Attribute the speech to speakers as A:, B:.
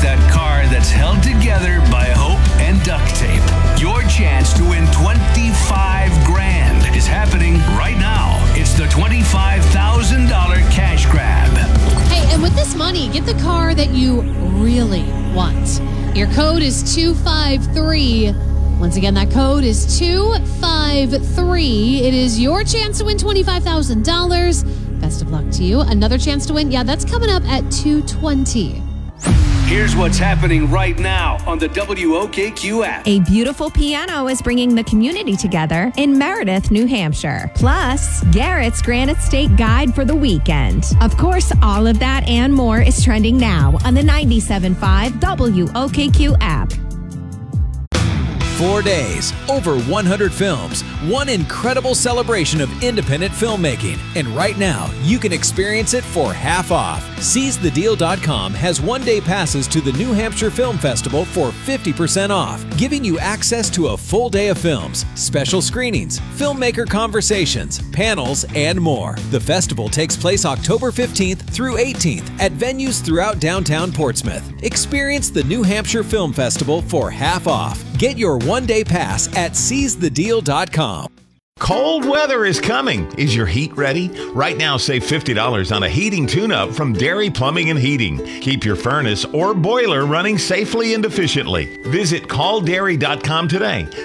A: that car that's held together by hope and duct tape. Your chance to win 25 grand is happening right now. It's the $25,000 cash grab.
B: Hey, and with this money, get the car that you really want. Your code is 253. Once again, that code is 253. It is your chance to win $25,000. Best of luck to you. Another chance to win. Yeah, that's coming up at 2:20.
A: Here's what's happening right now on the WOKQ app.
C: A beautiful piano is bringing the community together in Meredith, New Hampshire. Plus, Garrett's Granite State Guide for the weekend. Of course, all of that and more is trending now on the 97.5 WOKQ app.
D: 4 days, over 100 films, one incredible celebration of independent filmmaking. And right now, you can experience it for half off. SeizeTheDeal.com has one-day passes to the New Hampshire Film Festival for 50% off, giving you access to a full day of films, special screenings, filmmaker conversations, panels, and more. The festival takes place October 15th through 18th at venues throughout downtown Portsmouth. Experience the New Hampshire Film Festival for half off. Get your one-day pass at SeizeTheDeal.com.
E: Cold weather is coming. Is your heat ready? Right now, save $50 on a heating tune-up from Dairy Plumbing and Heating. Keep your furnace or boiler running safely and efficiently. Visit CallDairy.com today.